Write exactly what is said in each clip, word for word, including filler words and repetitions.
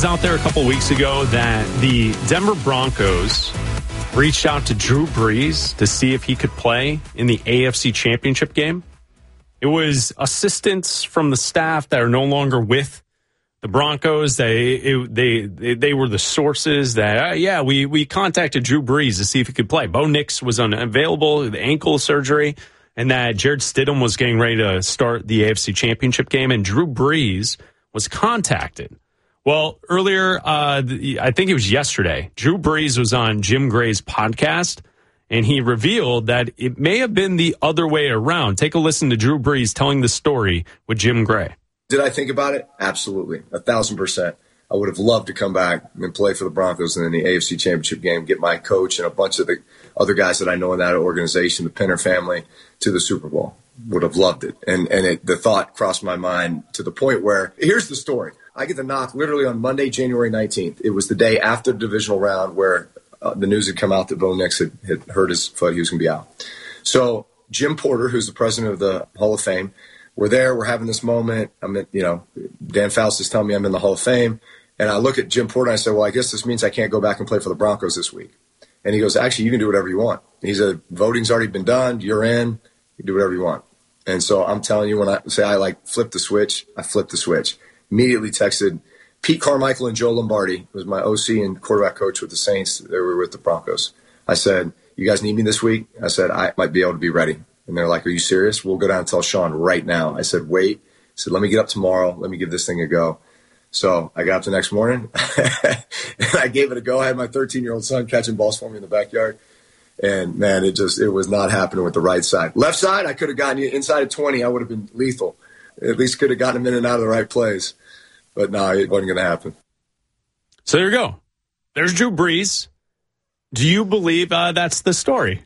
Out there a couple weeks ago that the Denver Broncos reached out to Drew Brees to see if he could play in the A F C Championship game. It was assistants from the staff that are no longer with the Broncos. They it, they, they they were the sources that uh, yeah we we contacted Drew Brees to see if he could play. Bo Nix was unavailable, the ankle surgery, and that Jared Stidham was getting ready to start the A F C Championship game, and Drew Brees was contacted. Well, earlier, uh, I think it was yesterday, Drew Brees was on Jim Gray's podcast, and he revealed that it may have been the other way around. Take a listen to Drew Brees telling the story with Jim Gray. Did I think about it? Absolutely. A thousand percent. I would have loved to come back and play for the Broncos and in the A F C Championship game, get my coach and a bunch of the other guys that I know in that organization, the Penner family, to the Super Bowl. Would have loved it. And and it, the thought crossed my mind to the point where, here's the story. I get the knock literally on Monday, January nineteenth. It was the day after the divisional round where uh, the news had come out that Bo Nix had, had hurt his foot. He was going to be out. So Jim Porter, who's the president of the Hall of Fame, we're there. We're having this moment. I'm in, you know, Dan Faust is telling me I'm in the Hall of Fame. And I look at Jim Porter and I say, well, I guess this means I can't go back and play for the Broncos this week. And he goes, actually, you can do whatever you want. He said, voting's already been done. You're in. You do whatever you want. And so I'm telling you, when I say I like flip the switch, I flip the switch. Immediately texted Pete Carmichael and Joe Lombardi, who was my O C and quarterback coach with the Saints. They were with the Broncos. I said, you guys need me this week? I said, I might be able to be ready. And they're like, are you serious? We'll go down and tell Sean right now. I said, wait. I said, let me get up tomorrow. Let me give this thing a go. So I got up the next morning, and I gave it a go. I had my thirteen-year-old son catching balls for me in the backyard. And, man, it just it was not happening with the right side. Left side, I could have gotten you inside of twenty. I would have been lethal. At least could have gotten him in and out of the right plays. But no, it wasn't going to happen. So there you go. There's Drew Brees. Do you believe uh, that's the story?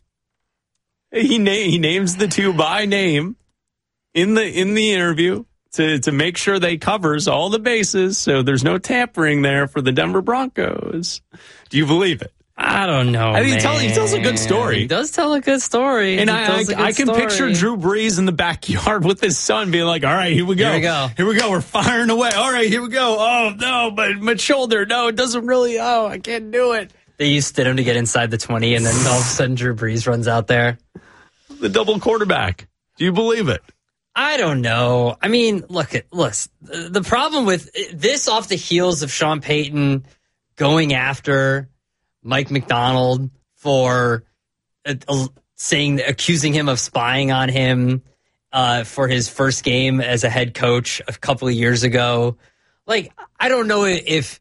He na- he names the two by name in the in the interview to, to make sure they covers all the bases, so there's no tampering there for the Denver Broncos. Do you believe it? I don't know. I mean, man. He, tell, he tells a good story. He does tell a good story. And I, I, I can story. picture Drew Brees in the backyard with his son being like, all right, here we go. Here we go. Here we go. We're firing away. All right, here we go. Oh, no, but my shoulder. No, it doesn't really. Oh, I can't do it. They used Stidham to get inside the twenty, and then all of a sudden Drew Brees runs out there. The double quarterback. Do you believe it? I don't know. I mean, look, at look. The problem with this off the heels of Sean Payton going after Mike McDonald for uh, uh, saying, accusing him of spying on him uh, for his first game as a head coach a couple of years ago. Like, I don't know if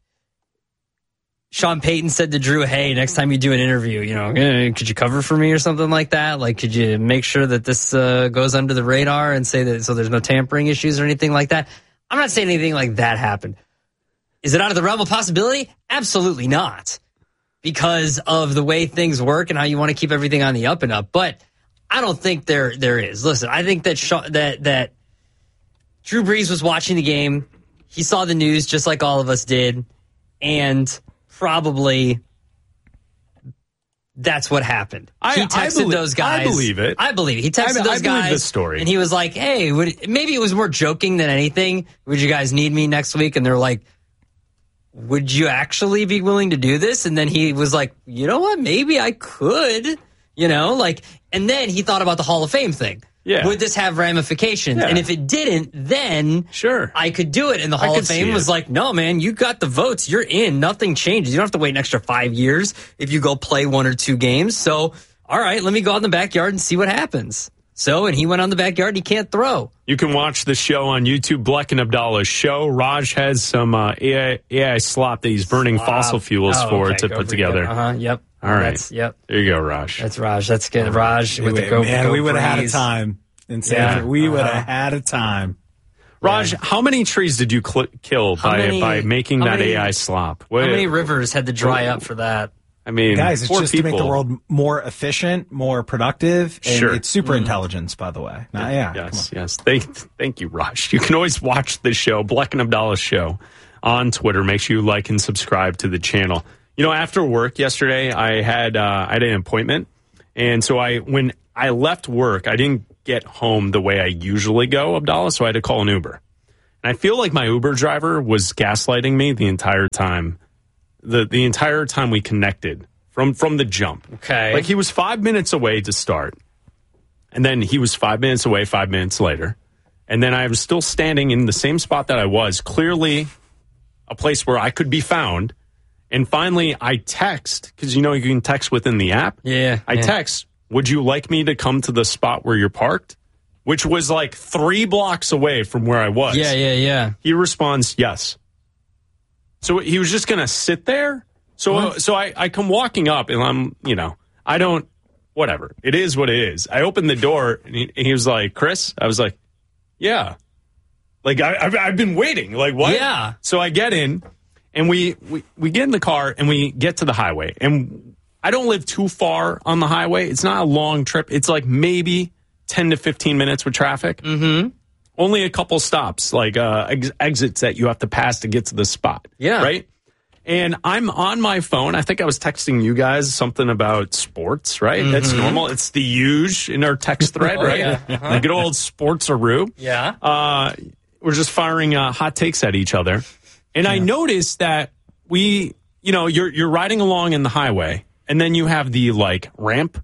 Sean Payton said to Drew, hey, next time you do an interview, you know, could you cover for me or something like that? Like, could you make sure that this uh, goes under the radar and say that so there's no tampering issues or anything like that? I'm not saying anything like that happened. Is it out of the realm of possibility? Absolutely not. Because of the way things work and how you want to keep everything on the up and up. But I don't think there there is. Listen, I think that Sean, that that Drew Brees was watching the game. He saw the news just like all of us did. And probably that's what happened. I, he texted I believe, those guys. I believe it. I believe it. He texted I, those I guys. believe this story. And he was like, hey, would, maybe it was more joking than anything. Would you guys need me next week? And they're like, would you actually be willing to do this? And then he was like, you know what? Maybe I could, you know, like, and then he thought about the Hall of Fame thing. Yeah. Would this have ramifications? Yeah. And if it didn't, then sure, I could do it. And the Hall of Fame was like, no, man, you got the votes. You're in. Nothing changes. You don't have to wait an extra five years if you go play one or two games. So, all right, let me go out in the backyard and see what happens. So, and he went on the backyard and he can't throw. You can watch the show on YouTube, Bleck and Abdallah's show. Raj has some uh, A I, A I slop that he's burning Slop. fossil fuels oh, for okay. to go put together. Uh huh. Yep. All right. That's, yep. There you go, Raj. That's Raj. That's good. Raj with the go. Man, go we would have had a Breeze. time in San Yeah. Fran. We would Uh-huh. have had a time. Raj, Yeah. how many trees did you cl- kill How by many- by making how that many- A I slop? How What, many rivers had to dry up for that? I mean, Guys, it's poor just people. to make the world more efficient, more productive, and Sure. it's super intelligence, by the way. Now, yeah, Yes, yes. Thank, thank you, Raj. You can always watch the show, Bleck and Abdallah's show, on Twitter. Make sure you like and subscribe to the channel. You know, after work yesterday, I had uh, I had an appointment, and so I when I left work, I didn't get home the way I usually go, Abdallah, so I had to call an Uber. And I feel like my Uber driver was gaslighting me the entire time. The the entire time we connected from, from the jump. Okay. Like he was five minutes away to start. And then he was five minutes away five minutes later. And then I was still standing in the same spot that I was, clearly a place where I could be found. And finally, I text, because you know you can text within the app. Yeah. I yeah. text, would you like me to come to the spot where you're parked? Which was like three blocks away from where I was. Yeah, yeah, yeah. He responds, yes. So he was just going to sit there. So What? so I, I come walking up, and I'm, you know, I don't, whatever. It is what it is. I opened the door, and he, and he was like, Chris? I was like, yeah. Like, I, I've, I've been waiting. Like, what? Yeah. So I get in, and we, we, we get in the car, and we get to the highway. And I don't live too far on the highway. It's not a long trip. It's like maybe ten to fifteen minutes with traffic. Mm-hmm. Only a couple stops, like uh, ex- exits that you have to pass to get to the spot. Yeah. Right? And I'm on my phone. I think I was texting you guys something about sports, right? Mm-hmm. That's normal. It's the huge in our text thread, Oh, right? yeah. Uh-huh. The good old sports-a-roo. Yeah. Uh, we're just firing uh, hot takes at each other. And yeah. I noticed that we, you know, you're you're riding along in the highway, and then you have the, like, ramp,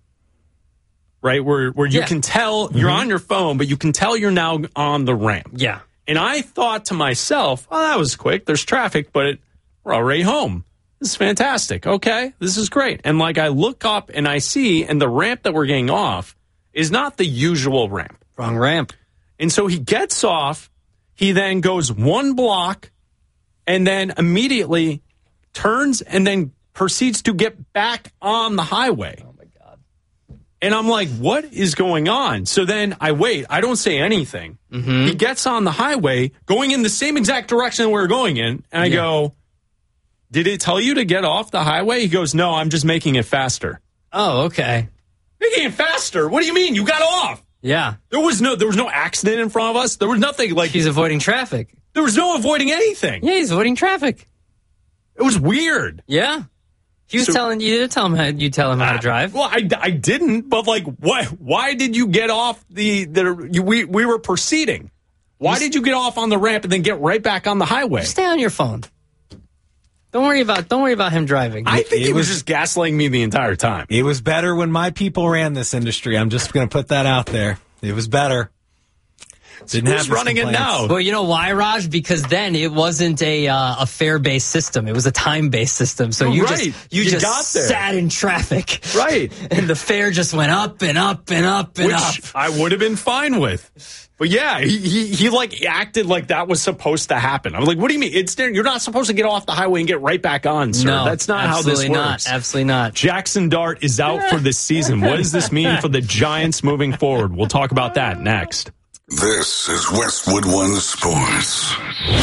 right, where where you yeah. can tell mm-hmm. you're on your phone, but you can tell you're now on the ramp. Yeah. And I thought to myself, oh, that was quick. There's traffic, but it, we're already home. This is fantastic. Okay, this is great. And, like, I look up and I see, and the ramp that we're getting off is not the usual ramp. Wrong ramp. And so he gets off. He then goes one block and then immediately turns and then proceeds to get back on the highway. Oh, my God. And I'm like, what is going on? So then I wait. I don't say anything. Mm-hmm. He gets on the highway going in the same exact direction we we're going in. And I yeah. go, did it tell you to get off the highway? He goes, no, I'm just making it faster. Oh, okay. Making it faster? What do you mean? You got off. Yeah. There was no there was no accident in front of us. There was nothing like... He's avoiding traffic. There was no avoiding anything. Yeah, he's avoiding traffic. It was weird. Yeah. He was so, telling you to tell him how you tell him how to drive. Well, I, I didn't, but like, why why did you get off the the you, we we were proceeding? Why did you get off on the ramp and then get right back on the highway? Stay on your phone. Don't worry about don't worry about him driving. I think he was, was just gaslighting me the entire time. It was better when my people ran this industry. I'm just going to put that out there. It was better. Didn't Who's have running complaints. It now? Well, you know why, Raj? Because then it wasn't a uh, a fare based system; it was a time based system. So oh, you right. just you, you just got there. sat in traffic, right? And the fare just went up and up and up and Which up. I would have been fine with. But yeah, he, he he like acted like that was supposed to happen. I was like, "What do you mean? It's you're not supposed to get off the highway and get right back on, sir. No, that's not how this works." Not. Absolutely not. Jackson Dart is out for this season. What does this mean for the Giants moving forward? We'll talk about that next. This is Westwood One Sports.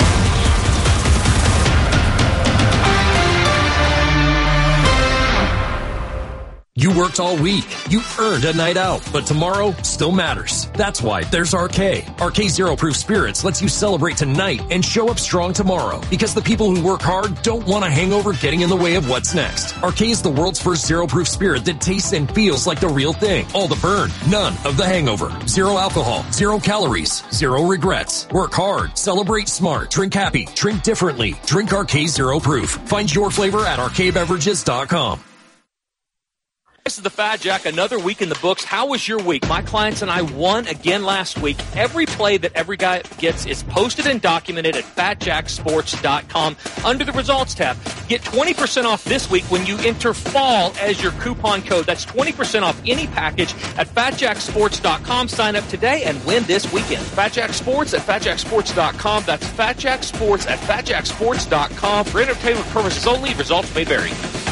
You worked all week. You earned a night out, but tomorrow still matters. That's why there's R K. R K Zero Proof Spirits lets you celebrate tonight and show up strong tomorrow, because the people who work hard don't want a hangover getting in the way of what's next. R K is the world's first zero proof spirit that tastes and feels like the real thing. All the burn, none of the hangover. Zero alcohol, zero calories, zero regrets. Work hard, celebrate smart, drink happy, drink differently. Drink R K Zero Proof. Find your flavor at R K beverages dot com. This is the Fat Jack, another week in the books. How was your week? My clients and I won again last week. Every play that every guy gets is posted and documented at fat jack sports dot com under the results tab. Get twenty percent off this week when you enter fall as your coupon code. That's twenty percent off any package at fat jack sports dot com. Sign up today and win this weekend. Fat Jack Sports at fat jack sports dot com. That's Fat Jack Sports at fat jack sports dot com. For entertainment purposes only, results may vary.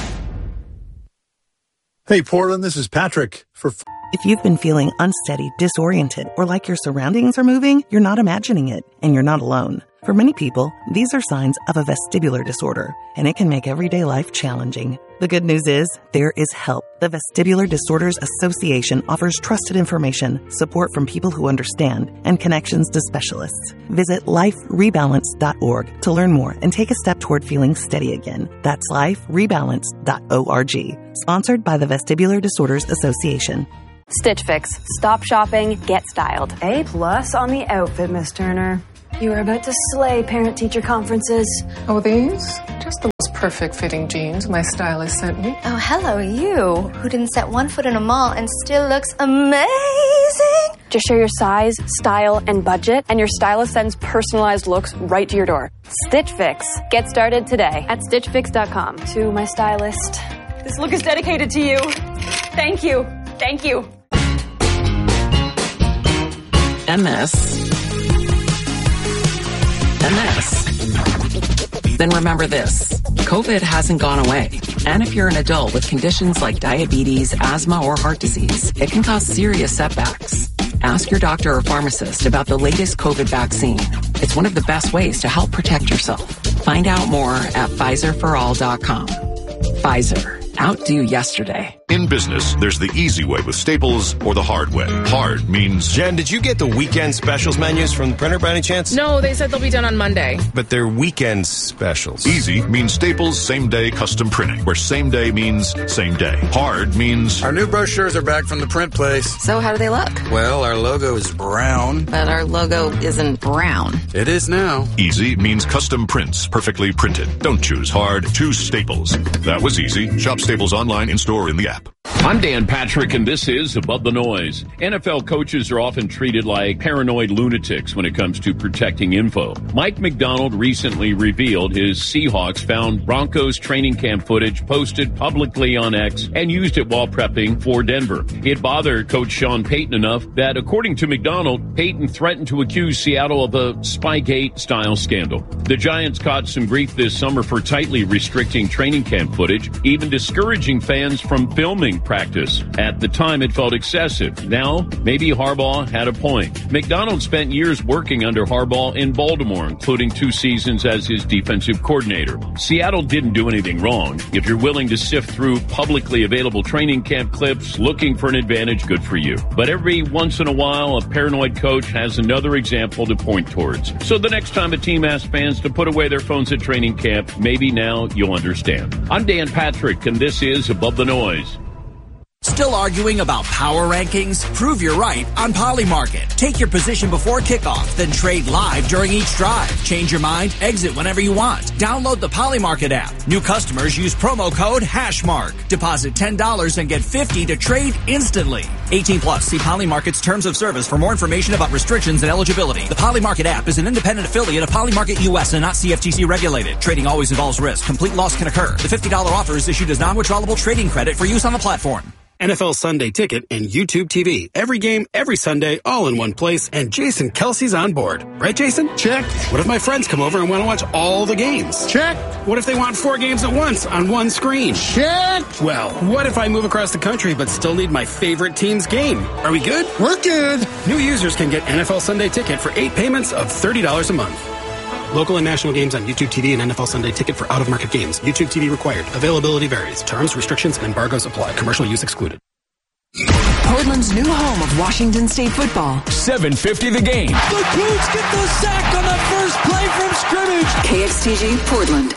Hey, Portland, this is Patrick. For f- If you've been feeling unsteady, disoriented, or like your surroundings are moving, you're not imagining it, and you're not alone. For many people, these are signs of a vestibular disorder, and it can make everyday life challenging. The good news is, there is help. The Vestibular Disorders Association offers trusted information, support from people who understand, and connections to specialists. Visit life rebalance dot org to learn more and take a step toward feeling steady again. That's life rebalance dot org. Sponsored by the Vestibular Disorders Association. Stitch Fix. Stop shopping, get styled. A plus on the outfit, Miss Turner. You are about to slay parent-teacher conferences. Oh, these? Just the most perfect fitting jeans my stylist sent me. Oh, hello, you, who didn't set one foot in a mall and still looks amazing. Just share your size, style, and budget, and your stylist sends personalized looks right to your door. Stitch Fix. Get started today at stitch fix dot com. To my stylist, this look is dedicated to you. Thank you. Thank you. M S. M S. Then remember this. COVID hasn't gone away. And if you're an adult with conditions like diabetes, asthma, or heart disease, it can cause serious setbacks. Ask your doctor or pharmacist about the latest COVID vaccine. It's one of the best ways to help protect yourself. Find out more at Pfizer for all dot com. Pfizer. Outdo yesterday. In business, there's the easy way with Staples or the hard way. Hard means... Jen, did you get the weekend specials menus from the printer by any chance? No, they said they'll be done on Monday. But they're weekend specials. Easy means Staples same-day custom printing, where same day means same day. Hard means... Our new brochures are back from the print place. So how do they look? Well, our logo is brown. But our logo isn't brown. It is now. Easy means custom prints, perfectly printed. Don't choose hard, choose Staples. That was easy. Shop Staples online, in-store, in the app. I'm Dan Patrick, and this is Above the Noise. N F L coaches are often treated like paranoid lunatics when it comes to protecting info. Mike Macdonald recently revealed his Seahawks found Broncos training camp footage posted publicly on X and used it while prepping for Denver. It bothered Coach Sean Payton enough that, according to Macdonald, Payton threatened to accuse Seattle of a Spygate-style scandal. The Giants caught some grief this summer for tightly restricting training camp footage, even discouraging fans from filming practice. At the time, it felt excessive. Now, maybe Harbaugh had a point. Macdonald spent years working under Harbaugh in Baltimore, including two seasons as his defensive coordinator. Seattle didn't do anything wrong. If you're willing to sift through publicly available training camp clips looking for an advantage, good for you. But every once in a while, a paranoid coach has another example to point towards. So the next time a team asks fans to put away their phones at training camp, maybe now you'll understand. I'm Dan Patrick, and this is Above the Noise. Still arguing about power rankings? Prove you're right on Polymarket. Take your position before kickoff, then trade live during each drive. Change your mind, exit whenever you want. Download the Polymarket app. New customers use promo code HASHMARK. Deposit ten dollars and get fifty dollars to trade instantly. eighteen plus. See Polymarket's terms of service for more information about restrictions and eligibility. The Polymarket app is an independent affiliate of Polymarket U S and not C F T C regulated. Trading always involves risk. Complete loss can occur. The fifty dollars offer is issued as non-withdrawable trading credit for use on the platform. N F L Sunday Ticket and YouTube T V. Every game, every Sunday, all in one place, and Jason Kelsey's on board. Right, Jason? Check. What if my friends come over and want to watch all the games? Check. What if they want four games at once on one screen? Check. Well, what if I move across the country but still need my favorite team's game? Are we good? We're good. New users can get N F L Sunday Ticket for eight payments of thirty dollars a month. Local and national games on YouTube T V and N F L Sunday Ticket for out-of-market games. YouTube T V required. Availability varies. Terms, restrictions, and embargoes apply. Commercial use excluded. Portland's new home of Washington State football. seven fifty the game. The Cougs get the sack on that first play from scrimmage. K X T G Portland.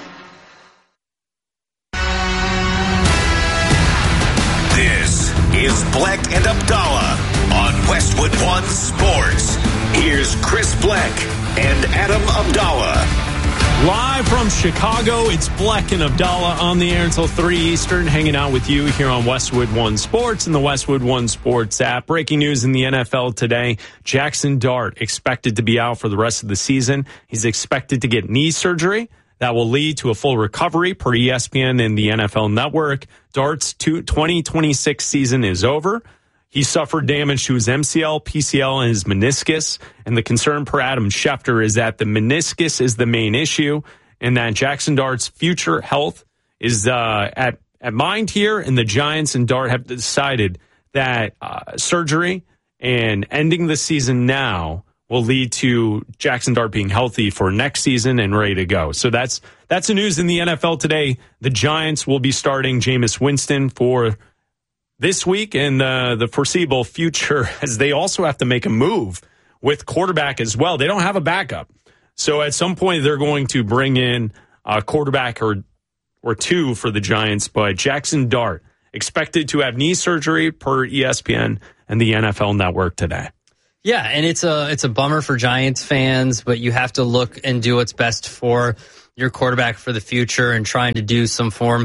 This is Black and Abdallah on Westwood One Sports. Here's Chris Black and Adam Abdallah. Live from Chicago, it's Black and Abdallah on the air until three Eastern, hanging out with you here on Westwood One Sports and the Westwood One Sports app. Breaking news in the N F L today, Jackson Dart expected to be out for the rest of the season. He's expected to get knee surgery. That will lead to a full recovery per E S P N and the N F L Network. Dart's twenty twenty-six season is over. He suffered damage to his M C L, P C L, and his meniscus. And the concern per Adam Schefter is that the meniscus is the main issue and that Jackson Dart's future health is uh, at, at mind here. And the Giants and Dart have decided that uh, surgery and ending the season now will lead to Jackson Dart being healthy for next season and ready to go. So that's that's the news in the N F L today. The Giants will be starting Jameis Winston for this week and uh, the foreseeable future, as they also have to make a move with quarterback as well. They don't have a backup. So at some point, they're going to bring in a quarterback or or two for the Giants. But Jackson Dart expected to have knee surgery per E S P N and the N F L Network today. Yeah, and it's a it's a bummer for Giants fans, but you have to look and do what's best for your quarterback for the future and trying to do some form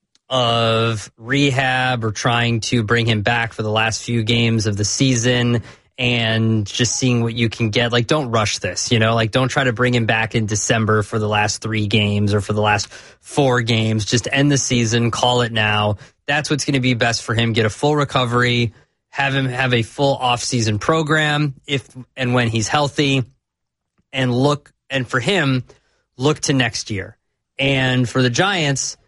of rehab or trying to bring him back for the last few games of the season and just seeing what you can get. Like, don't rush this, you know, like don't try to bring him back in December for the last three games or for the last four games. Just end the season, call it now. That's what's going to be best for him. Get a full recovery, have him have a full off-season program if and when he's healthy, and look, and for him, look to next year. And for the Giants,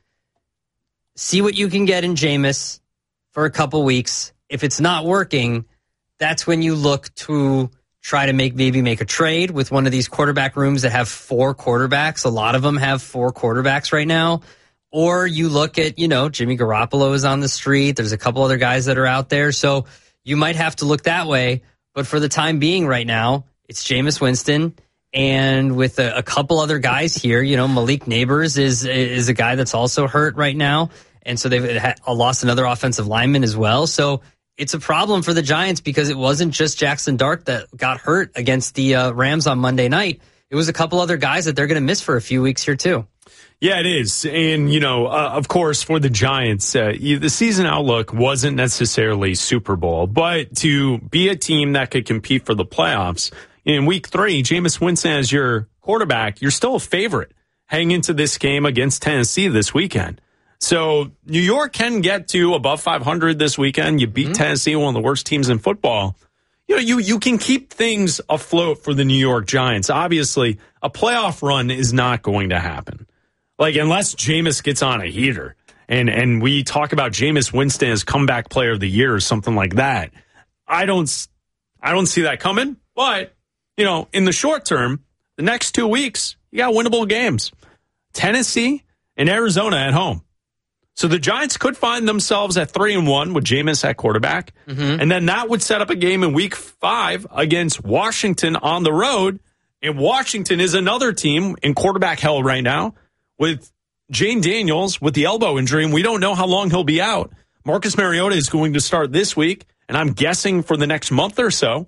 see what you can get in Jameis for a couple weeks. If it's not working, that's when you look to try to make maybe make a trade with one of these quarterback rooms that have four quarterbacks. A lot of them have four quarterbacks right now. Or you look at, you know, Jimmy Garoppolo is on the street. There's a couple other guys that are out there. So you might have to look that way. But for the time being right now, it's Jameis Winston. And with a, a couple other guys here, you know, Malik Neighbors is is a guy that's also hurt right now. And so they've had, lost another offensive lineman as well. So it's a problem for the Giants because it wasn't just Jackson Dart that got hurt against the uh, Rams on Monday night. It was a couple other guys that they're going to miss for a few weeks here too. Yeah, it is. And, you know, uh, of course, for the Giants, uh, you, the season outlook wasn't necessarily Super Bowl, but to be a team that could compete for the playoffs in week three, Jameis Winston as your quarterback, you're still a favorite heading into this game against Tennessee this weekend. So New York can get to above five hundred this weekend. You beat mm-hmm. Tennessee, one of the worst teams in football. You know, you, you can keep things afloat for the New York Giants. Obviously, a playoff run is not going to happen. Like, unless Jameis gets on a heater and, and we talk about Jameis Winston as comeback player of the year or something like that, I don't, I don't see that coming. But, you know, in the short term, the next two weeks, you got winnable games. Tennessee and Arizona at home. So the Giants could find themselves at three and one with Jameis at quarterback. Mm-hmm. And then that would set up a game in week five against Washington on the road. And Washington is another team in quarterback hell right now, with Jane Daniels with the elbow injury, and we don't know how long he'll be out. Marcus Mariota is going to start this week, and I'm guessing for the next month or so.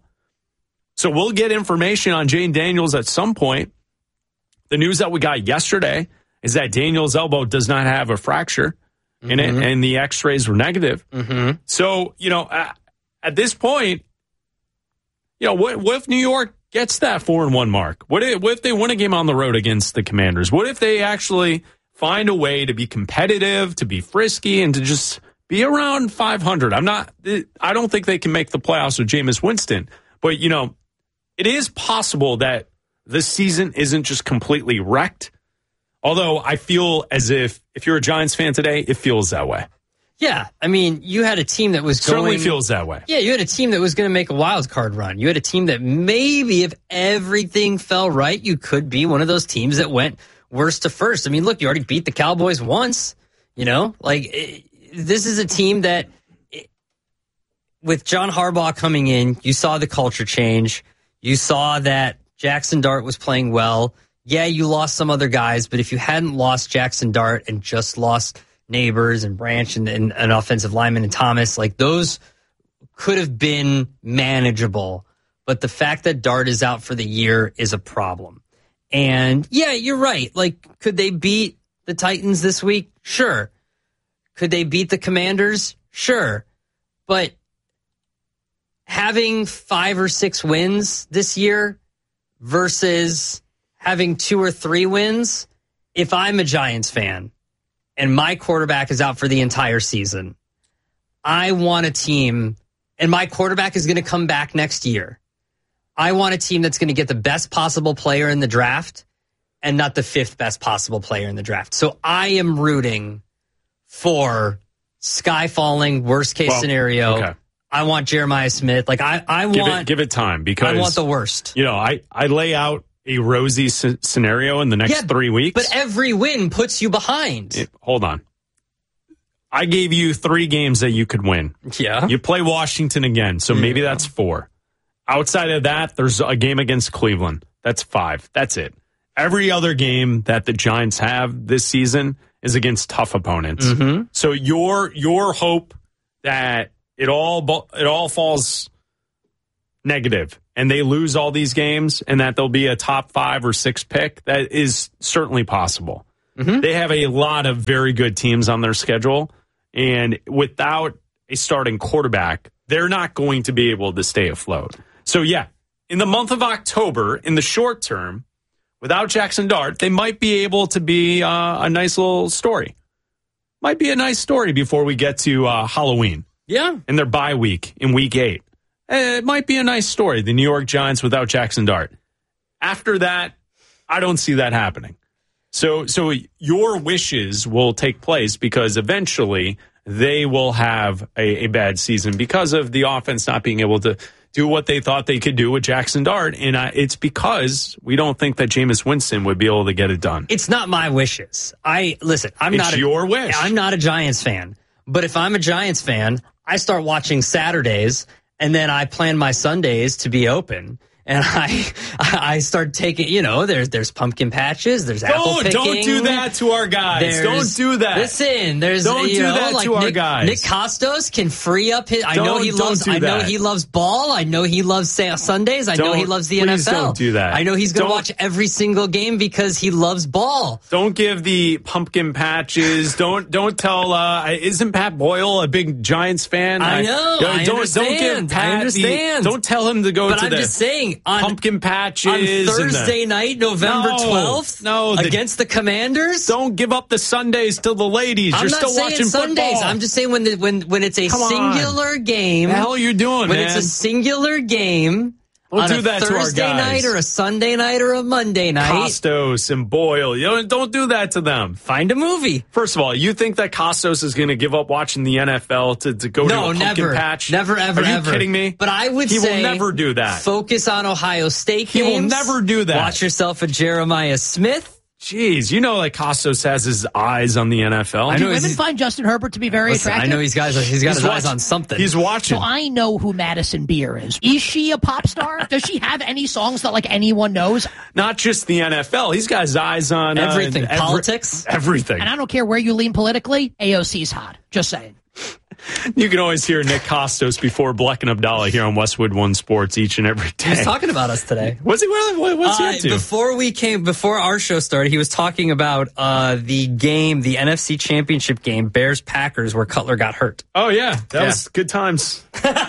So we'll get information on Jane Daniels at some point. The news that we got yesterday is that Daniels' elbow does not have a fracture in mm-hmm. it, and the x-rays were negative. Mm-hmm. So, you know, at, at this point, you know, what, what if New York gets that four and one mark? What if, what if they win a game on the road against the Commanders? What if they actually find a way to be competitive, to be frisky, and to just be around five hundred? I'm not, I don't think they can make the playoffs with Jameis Winston, but you know, it is possible that this season isn't just completely wrecked. Although I feel as if, if you're a Giants fan today, it feels that way. Yeah, I mean, you had a team that was going... Certainly feels that way. Yeah, you had a team that was going to make a wild card run. You had a team that maybe if everything fell right, you could be one of those teams that went worst to first. I mean, look, you already beat the Cowboys once, you know? Like, it, this is a team that, it, with John Harbaugh coming in, you saw the culture change. You saw that Jackson Dart was playing well. Yeah, you lost some other guys, but if you hadn't lost Jackson Dart and just lost Neighbors and Branch and, and an offensive lineman and Thomas, like those could have been manageable. But the fact that Dart is out for the year is a problem. And yeah, you're right. Like, could they beat the Titans this week? Sure. Could they beat the Commanders? Sure. But having five or six wins this year versus having two or three wins, if I'm a Giants fan and my quarterback is out for the entire season, I want a team, and my quarterback is going to come back next year. I want a team that's going to get the best possible player in the draft and not the fifth best possible player in the draft. So I am rooting for sky falling, worst case well, scenario. Okay. I want Jeremiah Smith. Like I, I give want it, give it time because I want the worst. You know, I, I lay out a rosy c- scenario in the next yeah, three weeks. But every win puts you behind. It, hold on. I gave you three games that you could win. Yeah. You play Washington again, so maybe yeah. that's four. Outside of that, there's a game against Cleveland. That's five. That's it. Every other game that the Giants have this season is against tough opponents. Mm-hmm. So your your hope that it all it all falls negative and they lose all these games and that they'll be a top five or six pick, that is certainly possible. Mm-hmm. They have a lot of very good teams on their schedule, and without a starting quarterback, they're not going to be able to stay afloat. So, yeah, in the month of October, in the short term, without Jackson Dart, they might be able to be uh, a nice little story. Might be a nice story before we get to uh, Halloween. Yeah. And their bye week in week eight. It might be a nice story, the New York Giants without Jackson Dart. After that, I don't see that happening. So, so your wishes will take place because eventually they will have a, a bad season because of the offense not being able to do what they thought they could do with Jackson Dart. And uh, it's because we don't think that Jameis Winston would be able to get it done. It's not my wishes. I listen, I'm it's not a, your wish. I'm not a Giants fan. But if I'm a Giants fan, I start watching Saturdays and then I plan my Sundays to be open. And I I start taking, you know, there's there's pumpkin patches, there's don't, apple picking. Don't do that to our guys. Don't do that. Listen, there's don't you do know, that like to our Nick, guys. Nick Costos can free up his. I don't, know he loves. I know that. he loves ball. I know he loves Sundays. I don't, know he loves the please N F L. Don't do that. I know he's going to watch every single game because he loves ball. Don't give the pumpkin patches. don't don't tell. Uh, isn't Pat Boyle a big Giants fan? I know. I, I don't, understand. Don't give Pat I understand. The, don't tell him to go but to I'm the just saying, on, pumpkin patches. On Thursday the, night, November no, twelfth, no, the, against the Commanders. Don't give up the Sundays to the ladies. I'm You're not still saying watching Sundays. football. I'm just saying when the, when when it's a Come singular on. game. The hell are you doing, when man? it's a singular game. Don't on do a that Thursday to our guys. night or a Sunday night or a Monday night. Costos and Boyle. You don't, don't do that to them. Find a movie. First of all, you think that Costos is going to give up watching the N F L to, to go no, to a pumpkin never, patch? Never, ever, Are you ever. kidding me? But I would he say will never do that. Focus on Ohio State he games. He will never do that. Watch yourself a Jeremiah Smith. Jeez, you know, like Costos has his eyes on the N F L. I know. Do women find Justin Herbert to be very Listen, attractive? I know he's got he's got he's his watch, eyes on something. He's watching. So I know who Madison Beer is. Is she a pop star? Does she have any songs that like anyone knows? Not just the N F L. He's got his eyes on uh, everything, every, politics, everything. And I don't care where you lean politically. A O C's hot. Just saying. You can always hear Nick Costos before Bleck and Abdallah here on Westwood One Sports each and every day. He was talking about us today. Was he? What, what's he uh, up to? Before we came, before our show started, he was talking about uh, the game, the N F C Championship game, Bears Packers, where Cutler got hurt. Oh yeah, that yeah. was good times.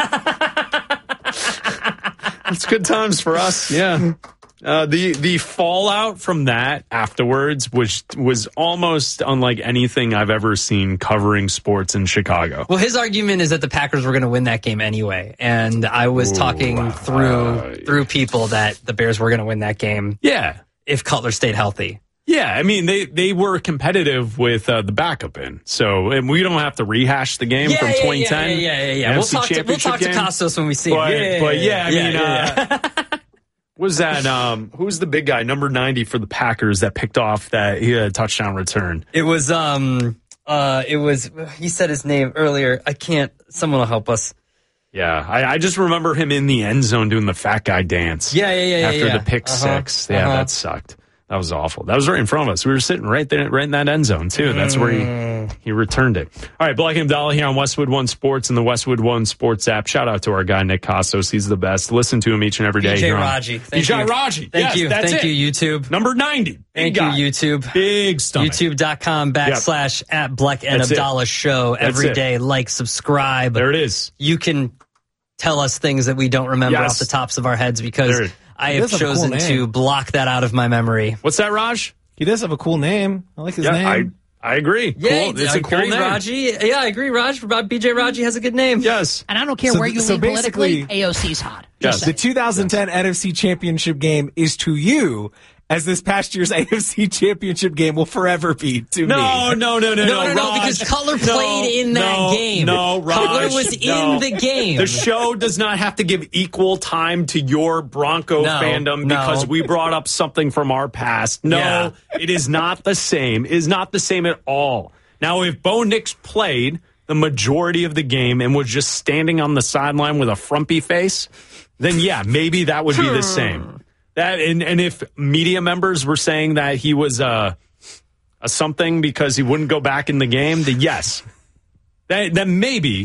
It's good times for us. Yeah. Uh, the the fallout from that afterwards was was almost unlike anything I've ever seen covering sports in Chicago. Well, his argument is that the Packers were going to win that game anyway, and I was Ooh, talking uh, through uh, through people that the Bears were going to win that game. Yeah, if Cutler stayed healthy. Yeah, I mean they, they were competitive with uh, the backup in, so and we don't have to rehash the game yeah, from yeah, twenty ten. Yeah, yeah, yeah. yeah. We'll talk, to, we'll talk to Costos when we see but, him. Yeah, but yeah, I yeah, mean. Yeah, yeah. Uh, Was that um who's the big guy, number ninety for the Packers that picked off that he had a touchdown return? It was um uh it was he said his name earlier. I can't someone will help us. Yeah, I, I just remember him in the end zone doing the fat guy dance. Yeah, yeah, yeah. After yeah, the pick uh-huh, six. Yeah, uh-huh. that sucked. That was awful. That was right in front of us. We were sitting right there, right in that end zone, too. That's where he, he returned it. All right, Bleck and Abdallah here on Westwood One Sports and the Westwood One Sports app. Shout out to our guy, Nick Costos. He's the best. Listen to him each and every day. B J Raji. B J Raji. Thank yes, you. That's Thank it. you, YouTube. Number ninety. Thank guy. you, YouTube. Big stomach. YouTube.com backslash yep. at Bleck and That's Abdallah it. show every That's day. it. Like, subscribe. There it is. You can tell us things that we don't remember yes. off the tops of our heads because there. I have chosen cool to block that out of my memory. What's that, Raj? He does have a cool name. I like his yeah, name. I, I agree. Yeah, cool. It's I a cool agree, name. Raji. Yeah, I agree, Raj. B J Raji has a good name. Yes. And I don't care so where you so lean politically, A O C's hot. Yes. The two thousand ten yes. N F C Championship game is to you as this past year's A F C Championship game will forever be to no, me. No, no, no, no, no, no, no, Raj, because Cutler no, played in that no, game. No, Raj, Cutler was no. in the game. The show does not have to give equal time to your Bronco no, fandom no. because we brought up something from our past. No, yeah. It is not the same. It is not the same at all. Now, if Bo Nix played the majority of the game and was just standing on the sideline with a frumpy face, then yeah, maybe that would be the same. That and, and if media members were saying that he was uh, a something because he wouldn't go back in the game, then yes, that, then maybe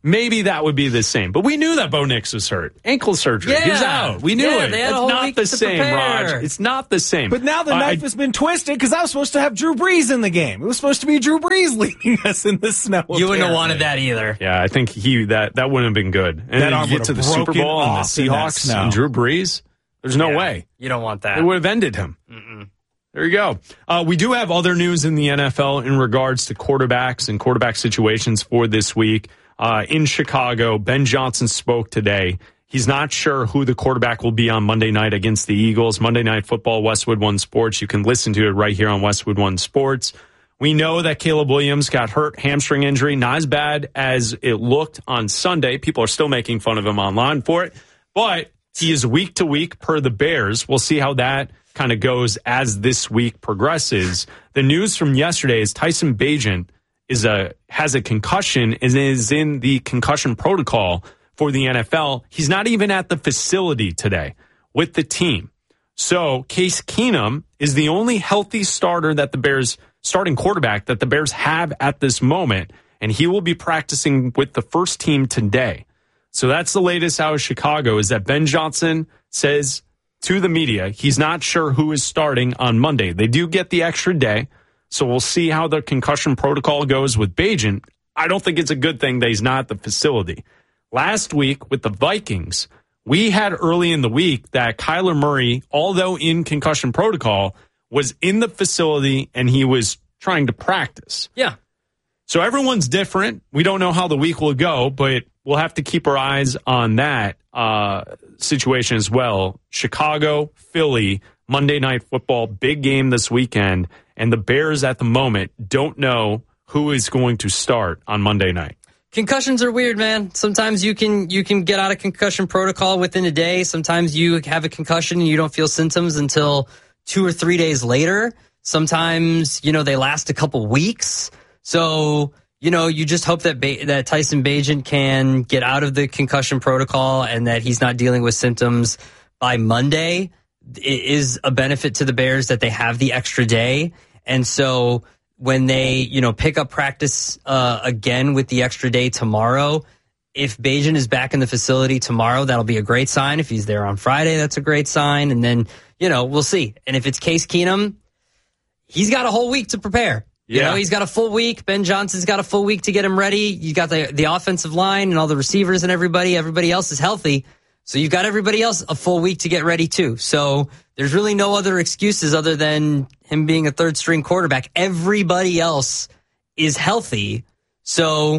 maybe that would be the same. But we knew that Bo Nix was hurt. Ankle surgery. Yeah. He was out. We knew Yeah, it. they had a It's whole not week the to same, prepare. Raj. It's not the same. But now the Uh, knife I- has been twisted because I was supposed to have Drew Brees in the game. It was supposed to be Drew Brees leading us in the snow. You wouldn't have apparently. wanted that either. Yeah, I think he that that wouldn't have been good. And That then arm you get to would the have Super broken Bowl and the off in that Seahawks snow. and Drew Brees. There's no Yeah, way. You don't want that. It would have ended him. Mm-mm. There you go. Uh, we do have other news in the N F L in regards to quarterbacks and quarterback situations for this week. Uh, in Chicago, Ben Johnson spoke today. He's not sure who the quarterback will be on Monday night against the Eagles. Monday Night Football, Westwood One Sports. You can listen to it right here on Westwood One Sports. We know that Caleb Williams got hurt, hamstring injury, not as bad as it looked on Sunday. People are still making fun of him online for it, but he is week to week per the Bears. We'll see how that kind of goes as this week progresses. The news from yesterday is Tyson Bagent is a has a concussion and is in the concussion protocol for the N F L. He's not even at the facility today with the team. So Case Keenum is the only healthy starter that the Bears starting quarterback that the Bears have at this moment, and he will be practicing with the first team today. So that's the latest out of Chicago, is that Ben Johnson says to the media he's not sure who is starting on Monday. They do get the extra day, so we'll see how the concussion protocol goes with Bagent. I don't think it's a good thing that he's not at the facility. Last week with the Vikings, we had early in the week that Kyler Murray, although in concussion protocol, was in the facility and he was trying to practice. Yeah. So everyone's different. We don't know how the week will go, but we'll have to keep our eyes on that uh, situation as well. Chicago, Philly, Monday Night Football, big game this weekend. And the Bears at the moment don't know who is going to start on Monday night. Concussions are weird, man. Sometimes you can you can get out of concussion protocol within a day. Sometimes you have a concussion and you don't feel symptoms until two or three days later. Sometimes, you know, they last a couple weeks. So, you know, you just hope that ba- that Tyson Bagent can get out of the concussion protocol and that he's not dealing with symptoms by Monday. It is a benefit to the Bears that they have the extra day. And so when they, you know, pick up practice uh, again with the extra day tomorrow, if Bagent is back in the facility tomorrow, that'll be a great sign. If he's there on Friday, that's a great sign. And then, you know, we'll see. And if it's Case Keenum, he's got a whole week to prepare. You Yeah. know, he's got a full week. Ben Johnson's got a full week to get him ready. You got the the offensive line and all the receivers and everybody. Everybody else is healthy. So you've got everybody else a full week to get ready too. So there's really no other excuses other than him being a third string quarterback. Everybody else is healthy. So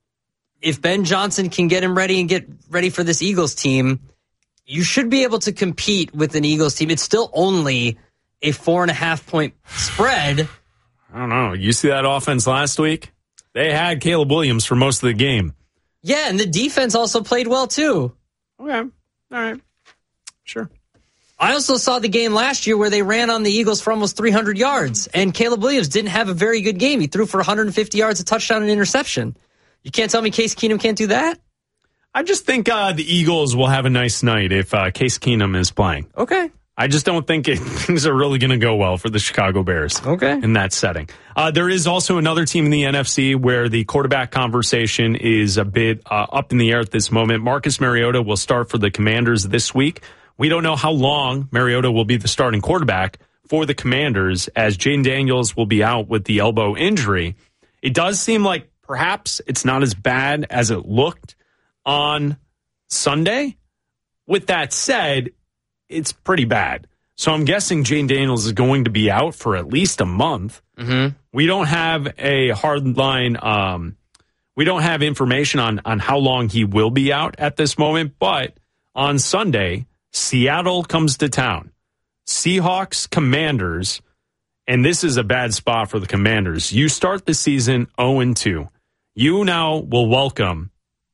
if Ben Johnson can get him ready and get ready for this Eagles team, you should be able to compete with an Eagles team. It's still only a four and a half point spread. I don't know. You see that offense last week? They had Caleb Williams for most of the game. Yeah, and the defense also played well too. Okay. All right. Sure. I also saw the game last year where they ran on the Eagles for almost three hundred yards, and Caleb Williams didn't have a very good game. He threw for one hundred fifty yards, a touchdown, and interception. You can't tell me Case Keenum can't do that? I just think uh, the Eagles will have a nice night if uh, Case Keenum is playing. Okay. I just don't think it, things are really going to go well for the Chicago Bears. Okay. In that setting. Uh, there is also another team in the N F C where the quarterback conversation is a bit uh, up in the air at this moment. Marcus Mariota will start for the Commanders this week. We don't know how long Mariota will be the starting quarterback for the Commanders, as Jane Daniels will be out with the elbow injury. It does seem like perhaps it's not as bad as it looked on Sunday. With that said, it's pretty bad. So I'm guessing Jane Daniels is going to be out for at least a month. Mm-hmm. We don't have a hard line. Um, we don't have information on, on how long he will be out at this moment. But on Sunday, Seattle comes to town. Seahawks, Commanders, and this is a bad spot for the Commanders. You start the season oh and two. You now will welcome,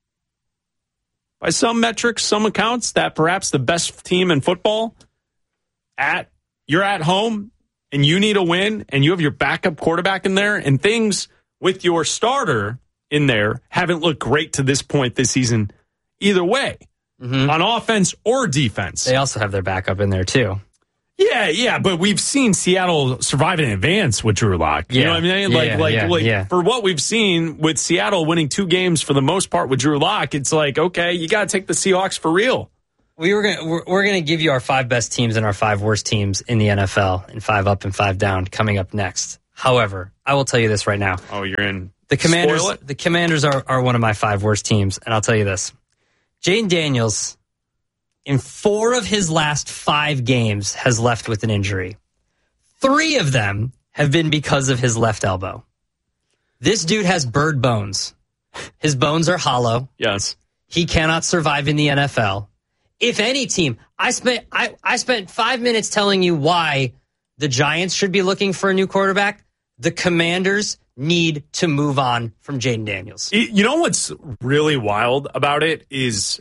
by some metrics, some accounts, that perhaps the best team in football. At you're at home and you need a win and you have your backup quarterback in there, and things with your starter in there haven't looked great to this point this season either way, mm-hmm. on offense or defense. They also have their backup in there too. Yeah, yeah, but we've seen Seattle survive in advance with Drew Lock. You Yeah. know what I mean? Yeah, Like, yeah, like, yeah, like yeah. for what we've seen with Seattle winning two games for the most part with Drew Lock, it's like, okay, you got to take the Seahawks for real. We were gonna we're, we're gonna give you our five best teams and our five worst teams in the N F L, and five up and five down coming up next. However, I will tell you this right now. Oh, you're in. The Commanders. Spoil it? The Commanders are, are one of my five worst teams, and I'll tell you this: Jayden Daniels, in four of his last five games, has left with an injury. Three of them have been because of his left elbow. This dude has bird bones. His bones are hollow. Yes. He cannot survive in the N F L. If any team, I spent I, I spent five minutes telling you why the Giants should be looking for a new quarterback. The Commanders need to move on from Jayden Daniels. You know what's really wild about it is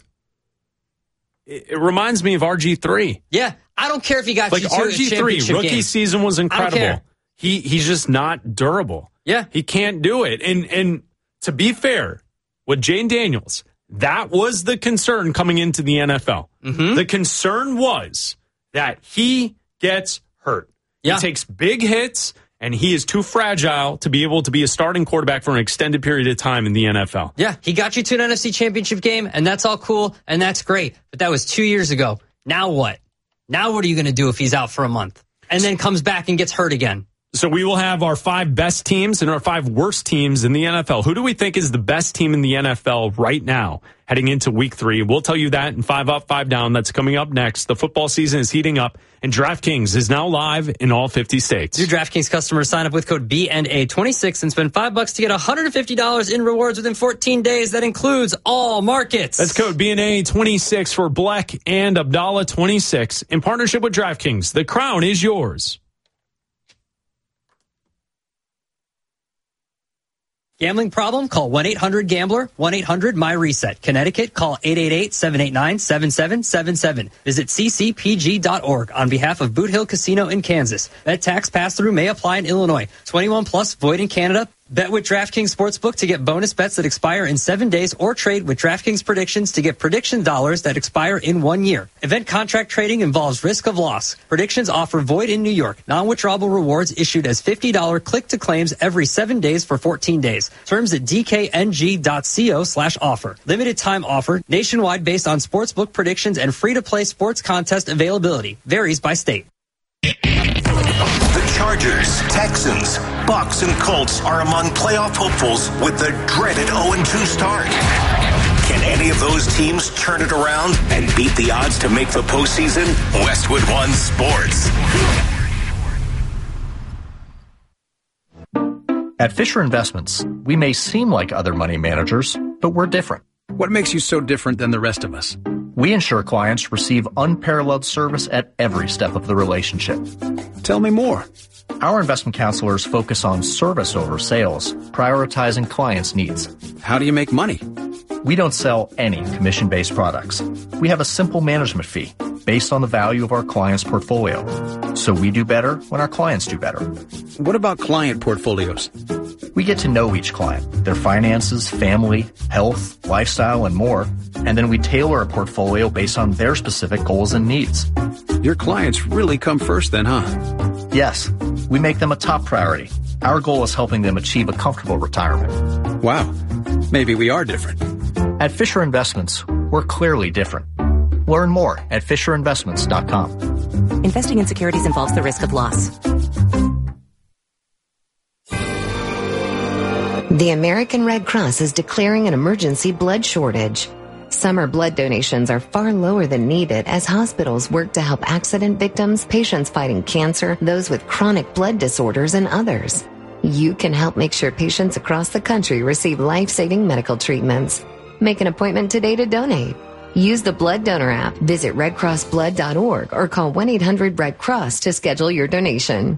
it, it reminds me of R G three. Yeah, I don't care if he got Like you to a R G three, championship rookie game. season was I don't incredible. care. He he's just not durable. Yeah. He can't do it. And and to be fair, with Jayden Daniels, that was the concern coming into the N F L. Mm-hmm. The concern was that he gets hurt. Yeah. He takes big hits, and he is too fragile to be able to be a starting quarterback for an extended period of time in the N F L. Yeah, he got you to an N F C championship game, and that's all cool, and that's great. But that was two years ago. Now what? Now what are you going to do if he's out for a month and then comes back and gets hurt again? So we will have our five best teams and our five worst teams in the N F L. Who do we think is the best team in the N F L right now heading into week three? We'll tell you that in Five Up, Five Down. That's coming up next. The football season is heating up, and DraftKings is now live in all fifty states. New DraftKings customers sign up with code B N A twenty-six and spend five bucks to get one hundred fifty dollars in rewards within fourteen days. That includes all markets. That's code B N A twenty-six for Black and Abdallah twenty-six in partnership with DraftKings. The crown is yours. Gambling problem? Call one eight hundred gambler, one eight hundred my reset. Connecticut, call eight eight eight, seven eight nine, seven seven seven seven. Visit c c p g dot org on behalf of Boot Hill Casino in Kansas. Bet tax pass-through may apply in Illinois. twenty-one plus, void in Canada. Bet with DraftKings Sportsbook to get bonus bets that expire in seven days or trade with DraftKings Predictions to get prediction dollars that expire in one year. Event contract trading involves risk of loss. Predictions offer void in New York. Non-withdrawable rewards issued as fifty dollars click-to-claims every seven days for fourteen days. Terms at d k n g dot co slash offer. Limited time offer. Nationwide based on sportsbook predictions and free-to-play sports contest availability. Varies by state. The Chargers, Texans, Bucks, and Colts are among playoff hopefuls with the dreaded oh and two start. Can any of those teams turn it around and beat the odds to make the postseason? Westwood One Sports. At Fisher Investments, we may seem like other money managers, but we're different. What makes you so different than the rest of us? We ensure clients receive unparalleled service at every step of the relationship. Tell me more. Our investment counselors focus on service over sales, prioritizing clients' needs. How do you make money? We don't sell any commission-based products. We have a simple management fee based on the value of our client's portfolio. So we do better when our clients do better. What about client portfolios? We get to know each client, their finances, family, health, lifestyle, and more, and then we tailor a portfolio based on their specific goals and needs. Your clients really come first then, huh? Yes, we make them a top priority. Our goal is helping them achieve a comfortable retirement. Wow, maybe we are different. At Fisher Investments, we're clearly different. Learn more at fisher investments dot com. Investing in securities involves the risk of loss. The American Red Cross is declaring an emergency blood shortage. Summer blood donations are far lower than needed as hospitals work to help accident victims, patients fighting cancer, those with chronic blood disorders, and others. You can help make sure patients across the country receive life-saving medical treatments. Make an appointment today to donate. Use the Blood Donor app, visit red cross blood dot org, or call one eight hundred red cross to schedule your donation.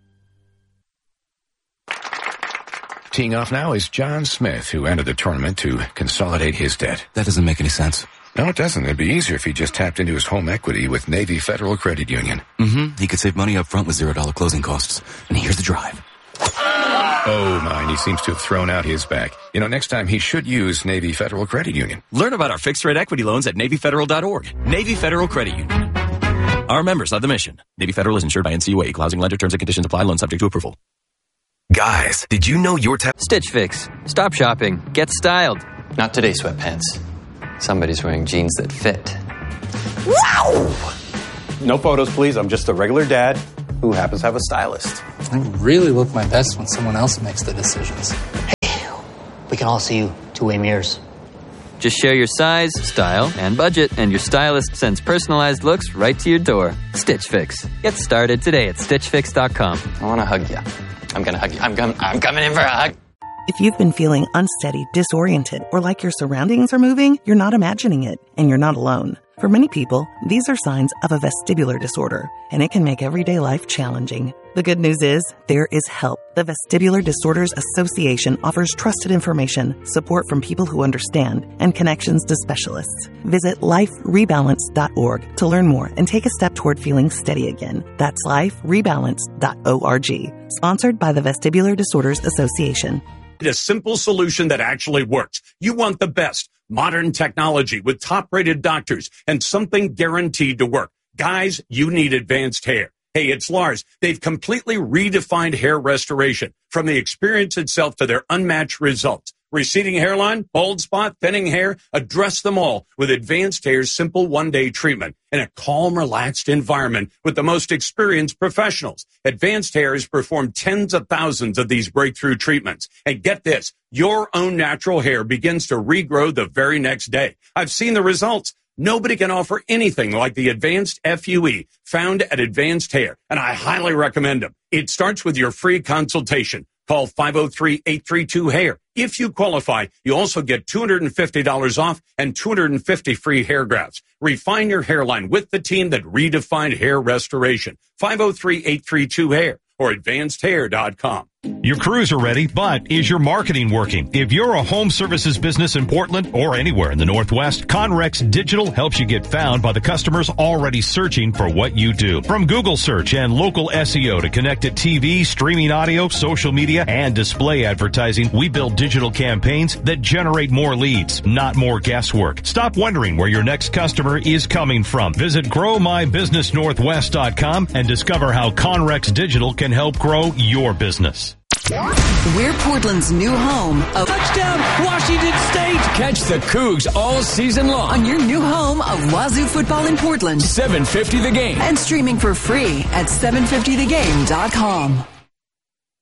Teeing off now is John Smith, who entered the tournament to consolidate his debt. That doesn't make any sense. No, it doesn't. It'd be easier if he just tapped into his home equity with Navy Federal Credit Union. Mm-hmm. He could save money up front with zero dollar closing costs. And here's the drive. Oh, my, he seems to have thrown out his back. You know, next time he should use Navy Federal Credit Union. Learn about our fixed-rate equity loans at Navy Federal dot org. Navy Federal Credit Union. are members of the mission. Navy Federal is insured by N C U A. Equal housing lender. Terms and conditions apply. Loan subject to approval. Guys, did you know your te- Stitch Fix. Stop shopping. Get styled. Not today, sweatpants. Somebody's wearing jeans that fit. Wow! No photos, please. I'm just a regular dad who happens to have a stylist. I really look my best when someone else makes the decisions. Hey, we can all see you two-way mirrors. Just share your size, style, and budget, and your stylist sends personalized looks right to your door. Stitch Fix. Get started today at stitch fix dot com. I want to hug you. I'm going to hug you. I'm, com- I'm coming in for a hug. If you've been feeling unsteady, disoriented, or like your surroundings are moving, you're not imagining it, and you're not alone. For many people, these are signs of a vestibular disorder, and it can make everyday life challenging. The good news is, there is help. The Vestibular Disorders Association offers trusted information, support from people who understand, and connections to specialists. Visit life rebalance dot org to learn more and take a step toward feeling steady again. That's life rebalance dot org. Sponsored by the Vestibular Disorders Association. A simple solution that actually works. You want the best. Modern technology with top-rated doctors and something guaranteed to work. Guys, you need advanced hair. Hey, it's Lars. They've completely redefined hair restoration, from the experience itself to their unmatched results. Receding hairline, bald spot, thinning hair, address them all with Advanced Hair's simple one-day treatment in a calm, relaxed environment with the most experienced professionals. Advanced Hair has performed tens of thousands of these breakthrough treatments. And get this, your own natural hair begins to regrow the very next day. I've seen the results. Nobody can offer anything like the Advanced F U E found at Advanced Hair, and I highly recommend them. It starts with your free consultation. Call five oh three, eight three two, hair. If you qualify, you also get two hundred fifty dollars off and two hundred fifty free hair grafts. Refine your hairline with the team that redefined hair restoration. five oh three, eight three two, hair or advanced hair dot com. Your crews are ready, but is your marketing working? If you're a home services business in Portland or anywhere in the Northwest, Conrex Digital helps you get found by the customers already searching for what you do. From Google search and local S E O to connected T V, streaming audio, social media, and display advertising, we build digital campaigns that generate more leads, not more guesswork. Stop wondering where your next customer is coming from. Visit grow my business northwest dot com and discover how Conrex Digital can help grow your business. We're Portland's new home of Touchdown, Washington State! Catch the Cougs all season long on your new home of Wazoo football in Portland. seven fifty The Game. And streaming for free at seven fifty the game dot com.